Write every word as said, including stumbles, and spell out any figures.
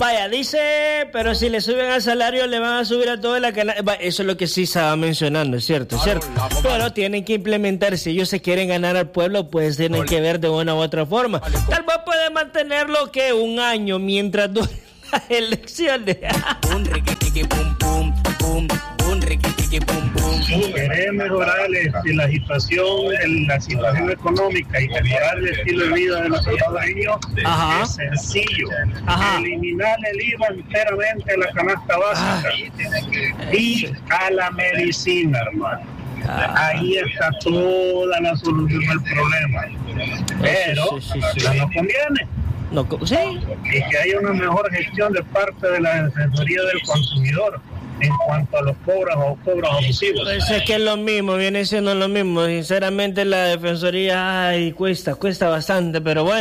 Vaya, dice, pero si le suben al salario le van a subir a toda la canasta. Eso es lo que sí estaba mencionando, es cierto, es cierto. Pero tienen que implementar, si ellos se quieren ganar al pueblo, pues tienen que ver de una u otra forma. Tal vez puede mantenerlo que un año mientras duren las elecciones. Un riquitique pum pum pum, un riquitique pum pum. Querer mejorar el, la situación, el, la situación económica y mejorar el estilo de vida de los salvadoreños es sencillo. Ajá. Eliminar el I V A enteramente a la canasta básica ah. y a la medicina, hermano. Ah. Ahí está toda la solución al problema. Pero sí, sí, sí, sí. no nos conviene. No, ¿sí? Y que haya una mejor gestión de parte de la Defensoría del Consumidor en cuanto a los cobros o cobros abusivos. Pues es que es lo mismo, viene siendo lo mismo. Sinceramente la Defensoría, ay, cuesta, cuesta bastante, pero bueno.